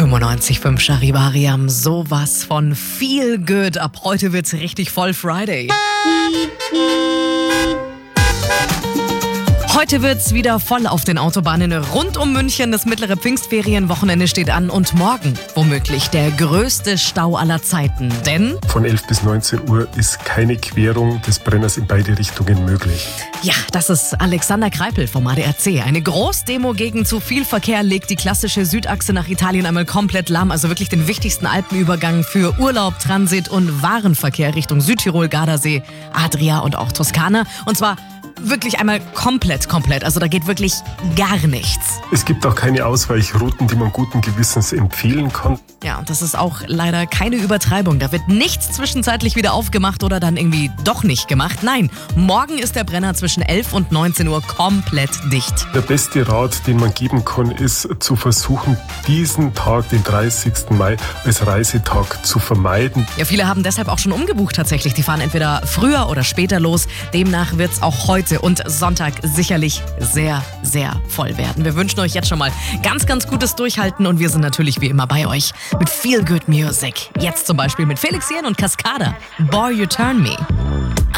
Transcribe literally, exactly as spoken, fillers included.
fünfundneunzig Komma fünf Charivari, sowas von Feel Good. Ab heute wird's richtig voll Friday. Heute wird's wieder voll auf den Autobahnen rund um München. Das mittlere Pfingstferienwochenende steht an und morgen womöglich der größte Stau aller Zeiten. Denn von elf bis neunzehn Uhr ist keine Querung des Brenners in beide Richtungen möglich. Ja, das ist Alexander Kreipel vom A D A C. Eine Großdemo gegen zu viel Verkehr legt die klassische Südachse nach Italien einmal komplett lahm. Also wirklich den wichtigsten Alpenübergang für Urlaub, Transit und Warenverkehr Richtung Südtirol, Gardasee, Adria und auch Toskana. Und zwar wirklich einmal komplett, komplett. Also da geht wirklich gar nichts. Es gibt auch keine Ausweichrouten, die man guten Gewissens empfehlen kann. Ja, und das ist auch leider keine Übertreibung. Da wird nichts zwischenzeitlich wieder aufgemacht oder dann irgendwie doch nicht gemacht. Nein, morgen ist der Brenner zwischen elf und neunzehn Uhr komplett dicht. Der beste Rat, den man geben kann, ist zu versuchen, diesen Tag, den dreißigsten Mai, als Reisetag zu vermeiden. Ja, viele haben deshalb auch schon umgebucht tatsächlich. Die fahren entweder früher oder später los. Demnach wird es auch heute und Sonntag sicherlich sehr, sehr voll werden. Wir wünschen euch jetzt schon mal ganz, ganz gutes Durchhalten und wir sind natürlich wie immer bei euch mit Feel Good Music. Jetzt zum Beispiel mit Felix Jähn und Cascada. Boy, You Turn Me.